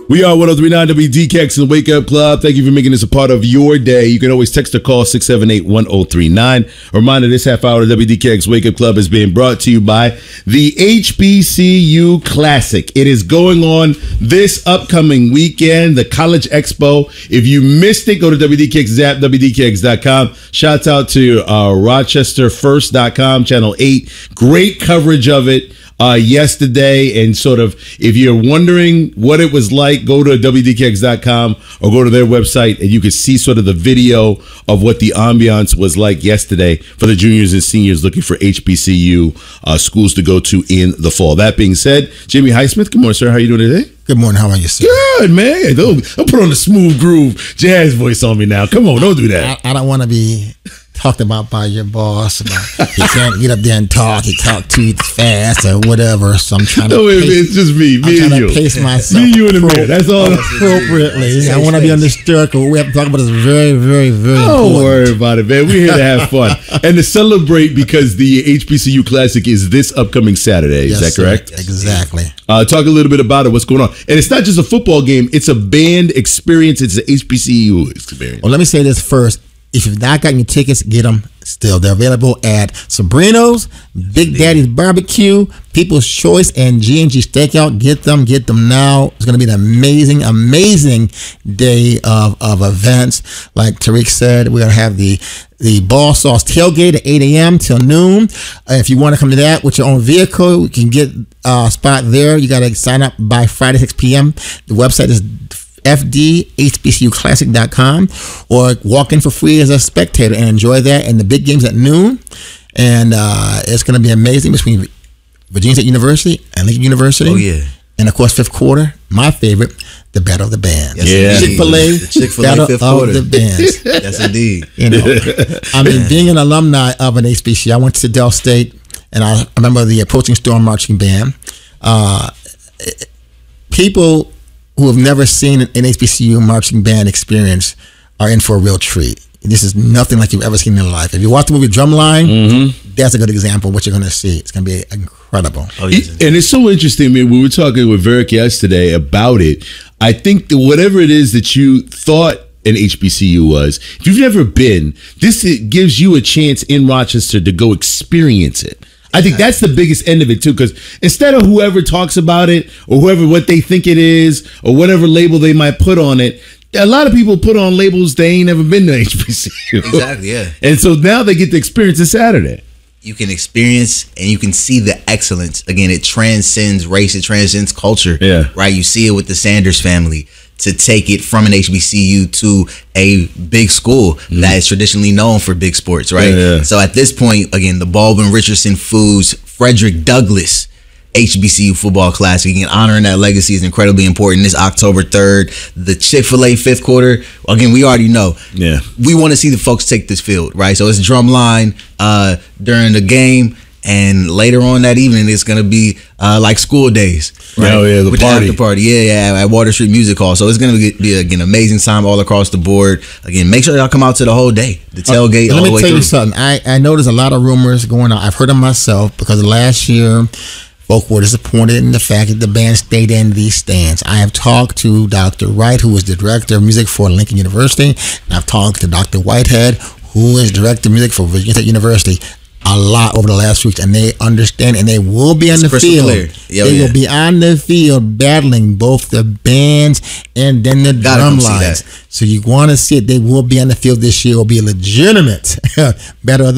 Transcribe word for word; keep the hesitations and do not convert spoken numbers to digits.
We are one oh three point nine W D K X and the Wake Up Club. Thank you for making this a part of your day. You can always text or call six seven eight, one oh three nine. A reminder, this half hour of W D K X Wake Up Club is being brought to you by the H B C U Classic. It is going on this upcoming weekend, the College Expo. If you missed it, go to W D K X app, W D K X dot com. Shouts out to uh, Rochester First dot com, Channel eight. Great coverage of it. Uh, yesterday, and sort of, if you're wondering what it was like, go to W D K X dot com or go to their website and you can see sort of the video of what the ambiance was like yesterday for the juniors and seniors looking for H B C U uh, schools to go to in the fall. That being said, Jimmy Highsmith, good morning, sir. How are you doing today? Good morning. How are you, sir? Good, man. Don't, don't put on the smooth groove jazz voice on me now. Come on, don't do that. I, I don't want to be talked about by your boss. About he can't get up there and talk. He talk too fast or whatever. So I'm trying to. No, pace, it's just me. Me I'm and trying you. to pace myself. Me, you, and the mirror. That's all. Appropriately. I want to be understood. What we have to talk about is very, very, very Don't important. worry about it, man. We're here to have fun and to celebrate because the H B C U Classic is this upcoming Saturday. Is Yes, that correct? sir. Exactly. Uh, talk a little bit about it. What's going on? And it's not just a football game. It's a band experience. It's an H B C U experience. Well, let me say this first. If you've not gotten your tickets, get them still. They're available at Sabrino's, Big Daddy's Barbecue, People's Choice, and G and G Steakout. Get them. Get them now. It's going to be an amazing, amazing day of, of events. Like Tariq said, we're going to have the the Ball Sauce Tailgate at eight a.m. till noon. Uh, if you want to come to that with your own vehicle, you can get a spot there. You got to sign up by Friday, six p.m. The website is F D H B C U classic dot com, or walk in for free as a spectator and enjoy that. And the big game's at noon, and uh, it's going to be amazing between Virginia State University and Lincoln University. Oh yeah, and of course fifth quarter, my favorite, the Battle of the Bands. Yes, yeah, Chick-fil-A, the Chick-fil-A Battle fifth of quarter. the Bands. Yes, indeed. You know, I mean, being an alumni of an H B C U, I went to Del State, and I remember the Approaching Storm marching band. Uh, people who have never seen an H B C U marching band experience are in for a real treat. This is nothing like you've ever seen in your life. If you watch the movie Drumline, mm-hmm. that's a good example of what you're going to see. It's going to be incredible. Oh, yes, and it's so interesting, man. We were talking with Veric yesterday about it. I think that whatever it is that you thought an H B C U was, if you've never been, this it gives you a chance in Rochester to go experience it. I think that's the biggest end of it too, because instead of whoever talks about it or whoever what they think it is or whatever label they might put on it, a lot of people put on labels they ain't never been to H B C U. Exactly, yeah. And so now they get to experience it Saturday. You can experience and you can see the excellence. Again, it transcends race, it transcends culture. Yeah. Right? You see it with the Sanders family. To take it from an H B C U to a big school mm-hmm. that is traditionally known for big sports, right? Yeah, yeah. So at this point, again, the Baldwin Richardson Foods Frederick Douglass H B C U Football Classic, again, honoring that legacy is incredibly important. This October third, the Chick-fil-A fifth quarter. Again, we already know. Yeah, we want to see the folks take this field, right? So it's Drumline uh, during the game. And later on that evening, it's going to be uh, like school days. Right? Oh, yeah, the With party. The after party. Yeah, yeah, at Water Street Music Hall. So it's going to be, again, amazing time all across the board. Again, make sure y'all come out to the whole day. The tailgate uh, all the way through. Let me tell you something. I, I know there's a lot of rumors going on. I've heard them myself because last year, folk were disappointed in the fact that the band stayed in these stands. I have talked to Doctor Wright, who is the director of music for Lincoln University, and I've talked to Doctor Whitehead, who is director of music for Virginia State University, a lot over the last week, and they understand, and they will be on the field. Yeah, they yeah. will be on the field battling both the bands and then the Gotta drum come see lines. that. So you want to see it. They will be on the field this year. It will be a legitimate battle of the